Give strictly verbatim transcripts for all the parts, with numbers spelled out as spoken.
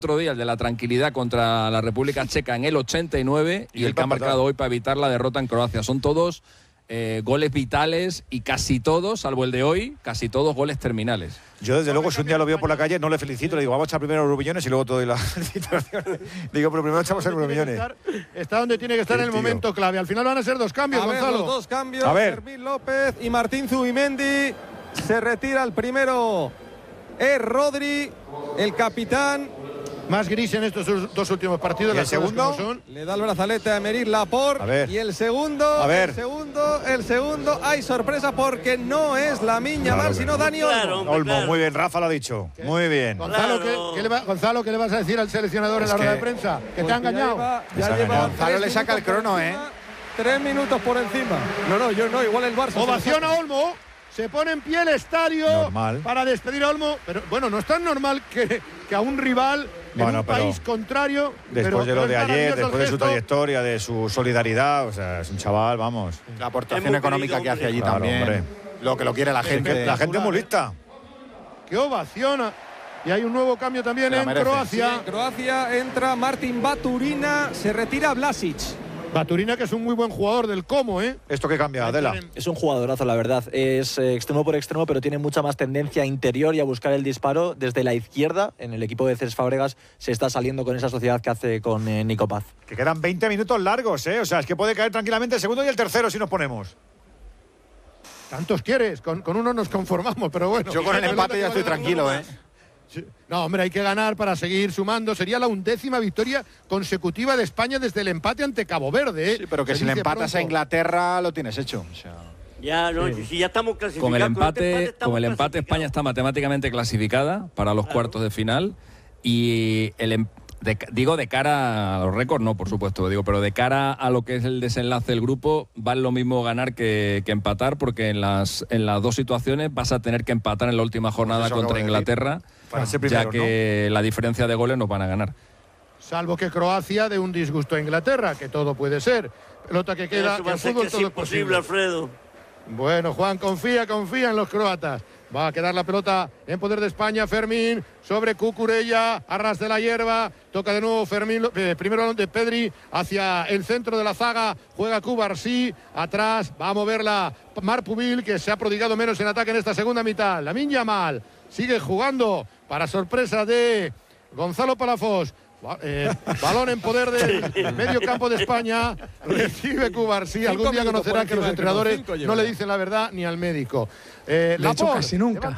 otro día, el de la tranquilidad contra la República Checa en el ochenta y nueve y, y el que ha marcado hoy para evitar la derrota en Croacia. Son todos eh, goles vitales y casi todos, salvo el de hoy, casi todos goles terminales. Yo desde luego, si un día lo veo por la calle, no le felicito, le digo, vamos a echar primero los millones y luego todo la felicitación. Digo, pero primero echamos el millones. Está donde tiene que estar sí, en el tío. momento clave. Al final van a ser dos cambios, a ver, Gonzalo. Los dos cambios, a ver. Fermín López y Martín Zubimendi. Se retira el primero, es Rodri, el capitán. Más gris en estos dos últimos partidos. ¿Y el segundo? Son. Le da el brazalete a Emerick Laporte. Y el segundo, a ver. el segundo, el segundo. Hay sorpresa porque no es Lamine Yamal, claro, sino Dani Olmo. Claro, Olmo, claro. Muy bien, Rafa lo ha dicho. ¿Qué? Muy bien. Gonzalo, claro. ¿qué, qué le va, Gonzalo, ¿qué le vas a decir al seleccionador es en la rueda de prensa? ¿Que pues te ha engañado? Ya lleva, ya lleva Gonzalo le saca el crono, ¿eh? Tres minutos por encima. No, no, yo no, igual el Barça. Ovación a Olmo. Se pone en pie el estadio normal. Para despedir a Olmo. Pero bueno, no es tan normal que, que a un rival en bueno, un país contrario. Después pero, de lo de ayer, después de su gesto. trayectoria, de su solidaridad, o sea, es un chaval, vamos. La aportación económica querido, que hace allí claro, también. Hombre. Lo que lo quiere la gente. La gente es muy lista. Qué ovación. Y hay un nuevo cambio también en Croacia. Sí, en Croacia entra Martin Baturina, se retira Vlasic. Baturina, que es un muy buen jugador del Como, ¿eh? ¿Esto qué cambia, Adela? Es un jugadorazo, la verdad. Es eh, extremo por extremo, pero tiene mucha más tendencia interior y a buscar el disparo desde la izquierda. En el equipo de Cés Fábregas se está saliendo con esa sociedad que hace con eh, Nico Paz. Que quedan veinte minutos largos, ¿eh? O sea, es que puede caer tranquilamente el segundo y el tercero si nos ponemos. Tantos quieres, con, con uno nos conformamos, pero bueno. Yo con el empate ya estoy tranquilo, ¿eh? No, hombre, hay que ganar para seguir sumando. Sería la undécima victoria consecutiva de España desde el empate ante Cabo Verde, ¿eh? Sí, pero que si le empatas a Inglaterra lo tienes hecho. O sea... Ya, no, sí. si ya estamos clasificados. Con el empate, con, este con el empate España está matemáticamente clasificada para los claro. cuartos de final. Y el de, digo de cara a los récords, no, por supuesto, digo, pero de cara a lo que es el desenlace del grupo, vale lo mismo ganar que, que empatar, porque en las, en las dos situaciones vas a tener que empatar en la última jornada pues contra Inglaterra, para ser primero, ya que ¿no? la diferencia de goles nos van a ganar. Salvo que Croacia dé un disgusto a Inglaterra, que todo puede ser. Pelota que queda, Eso va que a ser fútbol que es todo imposible, es posible. Alfredo. Bueno, Juan, confía, confía en los croatas. Va a quedar la pelota en poder de España. Fermín sobre Cucurella, arras de la hierba. Toca de nuevo Fermín, eh, primero balón de Pedri hacia el centro de la zaga. Juega Cubarsí, atrás va a moverla Marc Pubil, que se ha prodigado menos en ataque en esta segunda mitad. Lamine Yamal sigue jugando para sorpresa de Gonzalo Palafox. Eh, balón en poder del medio campo de España. Recibe Cubarsí. Algún día conocerá que los entrenadores no le dicen la verdad ni al médico. Eh, de hecho, casi nunca.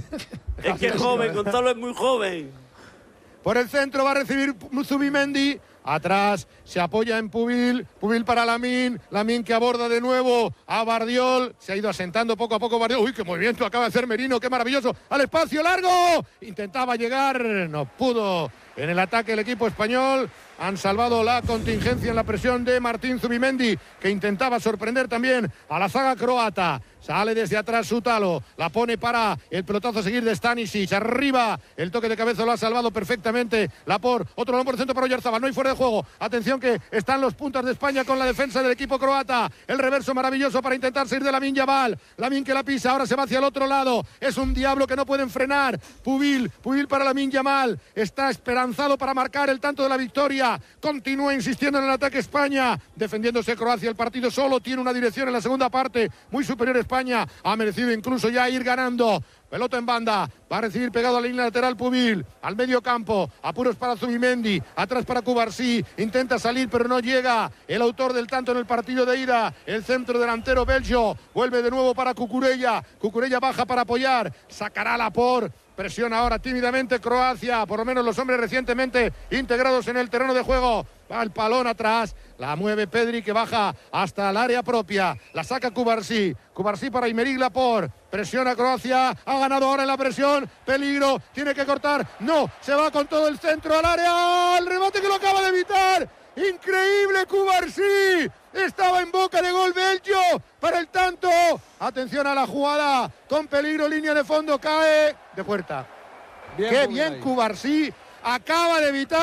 Es que es joven, Gonzalo es muy joven. Por el centro va a recibir Zubimendi. Atrás se apoya en Pubil, Pubil para Lamine, Lamine que aborda de nuevo a Bardiol, se ha ido asentando poco a poco Bardiol, uy, qué movimiento acaba de hacer Merino, qué maravilloso, al espacio largo, intentaba llegar, no pudo en el ataque el equipo español. Han salvado la contingencia en la presión de Martín Zubimendi, que intentaba sorprender también a la zaga croata. Sale desde atrás Sutalo, la pone para el pelotazo a seguir de Stanisic. Arriba, el toque de cabeza lo ha salvado perfectamente Laporte. Otro balón por el centro para Oyarzabal, no hay fuera de juego. Atención que están los puntas de España con la defensa del equipo croata. El reverso maravilloso para intentar salir de Lamine Yamal. Lamine que la pisa, ahora se va hacia el otro lado. Es un diablo que no pueden frenar. Pubil, Pubil para Lamine Yamal. Está esperanzado para marcar el tanto de la victoria. Continúa insistiendo en el ataque España, defendiéndose Croacia. El partido solo tiene una dirección en la segunda parte muy superior a España. Ha merecido incluso ya ir ganando. Pelota en banda, va a recibir pegado a la línea lateral Pubil, al medio campo, apuros para Zubimendi, atrás para Cubarsí, intenta salir pero no llega, el autor del tanto en el partido de ida, el centro delantero belgo, vuelve de nuevo para Cucurella, Cucurella baja para apoyar, sacará Laporte. Presiona ahora tímidamente Croacia, por lo menos los hombres recientemente integrados en el terreno de juego. Va el palón atrás, la mueve Pedri que baja hasta el área propia. La saca Cubarsí, Cubarsí para Aymeric Laporte. Presiona Croacia, ha ganado ahora en la presión. Peligro, tiene que cortar. No, se va con todo el centro al área. El remate que lo acaba de evitar. Increíble Cubarsí. Estaba en boca de gol Belgio para el tanto. Atención a la jugada. Con peligro, línea de fondo, cae de puerta. Bien, Qué bien Cubarsí. Acaba de evitar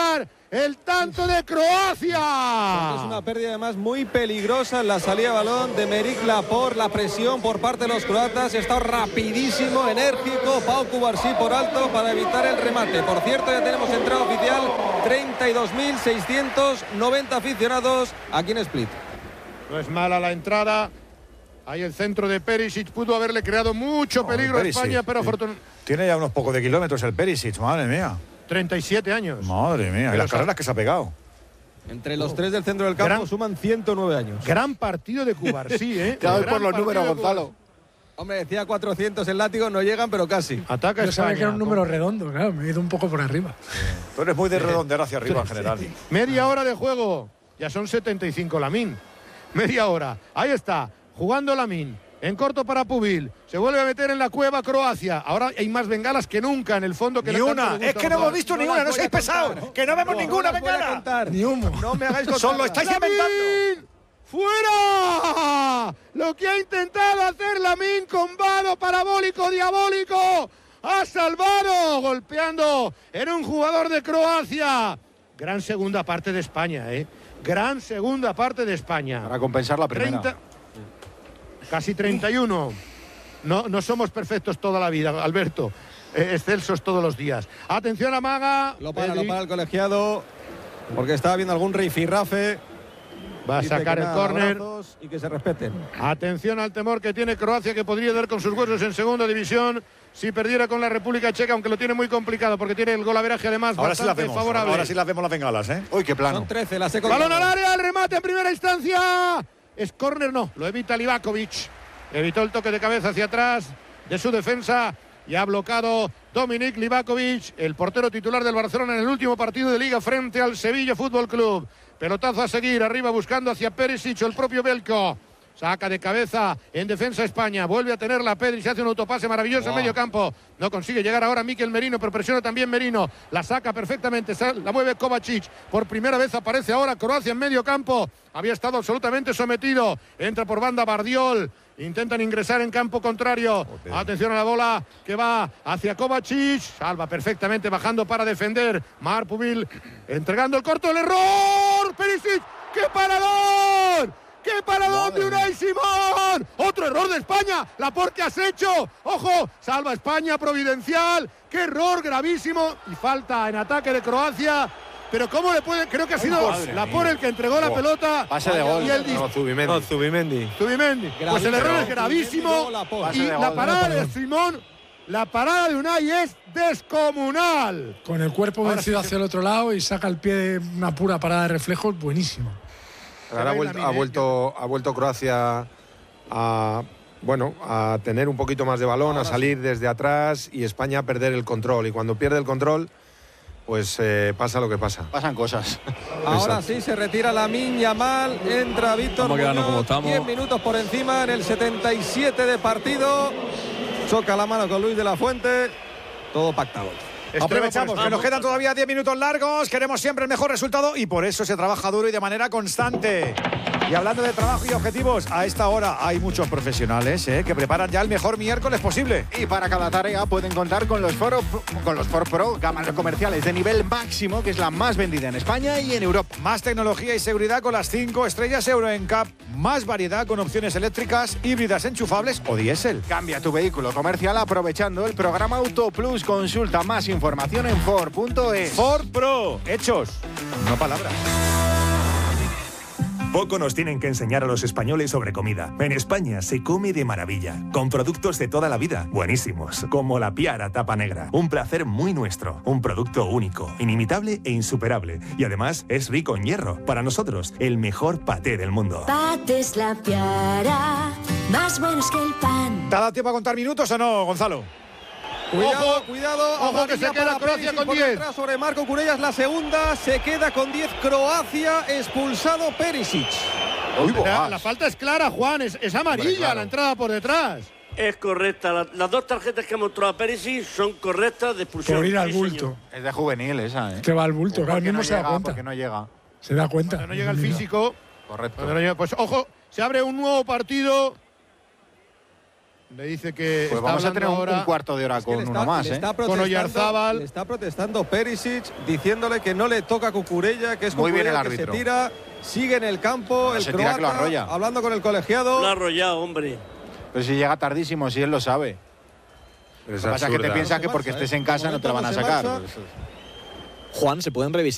el tanto de Croacia. Es una pérdida además muy peligrosa en la salida de balón de Meric Laporte. La presión por parte de los croatas. Está rapidísimo, enérgico. Pau Cubarsí por alto para evitar el remate. Por cierto, ya tenemos entrada oficial. treinta y dos mil seiscientos noventa aficionados aquí en Split. No es mala la entrada. Ahí el centro de Perisic. Pudo haberle creado mucho peligro a España, pero afortunadamente... Tiene ya unos pocos de kilómetros el Perisic, madre mía. treinta y siete años. Madre mía, y las carreras que se ha pegado. Entre los tres del centro del campo Gran, suman ciento nueve años. Gran partido de Cubarsí, ¿eh? Ya voy por los números, Gonzalo. Hombre, decía cuatrocientos el látigo, no llegan, pero casi. Ataca Yo sabía España. que era un número redondo, claro, me he ido un poco por arriba. Tú eres muy de redondear hacia arriba en general. Media hora de juego. Ya son setenta y cinco Lamine. Media hora. Ahí está, jugando Lamine. En corto para Pubil. Se vuelve a meter en la cueva Croacia. Ahora hay más bengalas que nunca en el fondo. Que Ni una. Es que no hemos visto ni una. No seáis pesados. Que no vemos ninguna bengala. Ni humo. No me hagáis contar. Solo lo estáis inventando. ¡Fuera! Lo que ha intentado hacer Lamine con vado parabólico diabólico. Ha salvado golpeando en un jugador de Croacia. Gran segunda parte de España, ¿eh? Gran segunda parte de España. Para compensar la primera. treinta, casi treinta y uno. No, no somos perfectos toda la vida, Alberto. Eh, excelsos todos los días. Atención a Maga. Lo para, Pedri. lo para el colegiado. Porque estaba viendo algún rifirrafe. Va a Dice sacar que el nada, córner. abrazos y que se respeten. Atención al temor que tiene Croacia, que podría dar con sus huesos en segunda división si perdiera con la República Checa, aunque lo tiene muy complicado porque tiene el golaveraje además Ahora sí las bastante vemos. favorable. Ahora sí las vemos las bengalas, ¿eh? Uy, qué plano. Son trece, las he Balón contado. al área, el remate en primera instancia. Es córner, no, lo evita Livakovic. Evitó el toque de cabeza hacia atrás de su defensa y ha bloqueado Dominik Livakovic, el portero titular del Barcelona en el último partido de Liga frente al Sevilla Fútbol Club. Pelotazo a seguir, arriba buscando hacia Perisic, el propio Belko. Saca de cabeza en defensa España. Vuelve a tenerla Pedri, se hace un autopase maravilloso wow. en medio campo. No consigue llegar ahora Mikel Merino, pero presiona también Merino. La saca perfectamente, la mueve Kovacic. Por primera vez aparece ahora Croacia en medio campo. Había estado absolutamente sometido. Entra por banda Bardiol. Intentan ingresar en campo contrario. Okay. Atención a la bola que va hacia Kovacic. Salva perfectamente bajando para defender. Mar Pubil entregando el corto. El error. Perisic. ¡Qué parador! ¡Qué paradón de Unai Simón! ¡Otro error de España! ¡Laporte, ¿qué has hecho! ¡Ojo! Salva España, providencial. ¡Qué error gravísimo! Y falta en ataque de Croacia. Pero ¿cómo le puede? Creo que ha sido Laporte el que entregó oh. la pelota. Pase de gol. Y el no, Zubimendi. No, Zubimendi. Zubimendi. Pues el error es gravísimo. Y la parada de Simón, la parada de Unai es descomunal. Con el cuerpo Ahora vencido sí hacia el otro lado y saca el pie de una pura parada de reflejos, buenísimo. Ahora ha vuelto, ha vuelto, ha vuelto Croacia a, bueno, a tener un poquito más de balón, a salir desde atrás y España a perder el control. Y cuando pierde el control, pues eh, pasa lo que pasa. Pasan cosas. Ahora Exacto. sí se retira Lamine Yamal, entra Víctor Muñoz, como estamos. diez minutos por encima en el setenta y siete de partido. Choca la mano con Luis de la Fuente. Todo pactado. Aprovechamos que nos quedan todavía diez minutos largos, queremos siempre el mejor resultado y por eso se trabaja duro y de manera constante. Y hablando de trabajo y objetivos, a esta hora hay muchos profesionales ¿eh? que preparan ya el mejor miércoles posible. Y para cada tarea pueden contar con los Ford, con los Ford Pro, gama comerciales de nivel máximo, que es la más vendida en España y en Europa. Más tecnología y seguridad con las cinco estrellas Euro N C A P. Más variedad con opciones eléctricas, híbridas enchufables o diésel. Cambia tu vehículo comercial aprovechando el programa Auto Plus. Consulta más información en Ford punto es. Ford Pro. Hechos, no palabras. Poco nos tienen que enseñar a los españoles sobre comida. En España se come de maravilla, con productos de toda la vida, buenísimos, como la Piara Tapa Negra. Un placer muy nuestro, un producto único, inimitable e insuperable. Y además es rico en hierro. Para nosotros, el mejor paté del mundo. Patés La Piara, más buenos que el pan. ¿Te ha dado tiempo a contar minutos o no, Gonzalo? Cuidado, ojo, cuidado. Ojo que se queda Croacia con diez. Sobre Marco Curellas la segunda, se queda con diez Croacia, expulsado Perisic. Uy, la, la falta es clara, Juan, es, es amarilla. Hombre, claro. La entrada por detrás. Es correcta, la, las dos tarjetas que ha mostrado a Perisic son correctas de expulsión. Por ir al sí, bulto. Señor. Es de juvenil esa, ¿eh? Que va al bulto, claro, mismo no se llega, da cuenta. Porque no llega. Se da cuenta. Cuando no llega el físico. Correcto. No llega, pues ojo, se abre un nuevo partido. Le dice que pues está vamos a tener un, ahora un cuarto de hora Es que con le uno está- más, le ¿eh? está con protestando- Oyarzábal. Le está protestando Perisic, diciéndole que no le toca a Cucurella, que es Muy bien Cucurella el el que se árbitro. tira, sigue en el campo, No el se tira, que lo croata, arrolla. hablando con el colegiado. Lo ha arrollado, hombre. Pero si llega tardísimo, si él lo sabe. Es Lo que pasa es que te absurda. piensas que Se porque marcha, estés ¿eh? en casa De no te la van a momento no se sacar. marcha. Juan, ¿se pueden revisar